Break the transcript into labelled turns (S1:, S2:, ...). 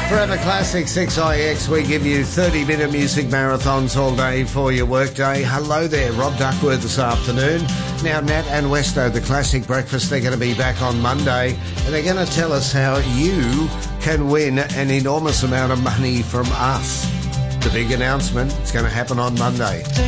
S1: Forever Classic 6IX, we give you 30-minute music marathons all day for your workday. Hello there, Rob Duckworth this afternoon. Now, Nat and Westo, the Classic Breakfast, they're going to be back on Monday, and they're going to tell us how you can win an enormous amount of money from us. The big announcement is going to happen on Monday.